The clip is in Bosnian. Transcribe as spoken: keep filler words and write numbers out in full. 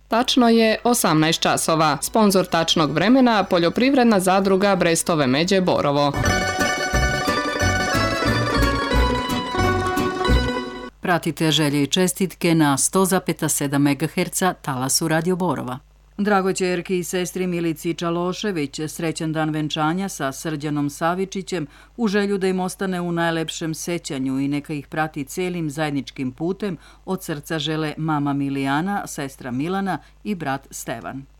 Tačno je osamnaest časova. Sponzor tačnog vremena poljoprivredna zadruga Brestove Međe Borovo. Pratite želje i čestitke na sto zarez sedam megaherca talasu Radio Borova. Dragoj ćerki i sestri Milici Čalošević srećan dan venčanja sa Srđanom Savičićem u želju da im ostane u najlepšem sećanju i neka ih prati celim zajedničkim putem od srca žele mama Milijana, sestra Milana i brat Stevan.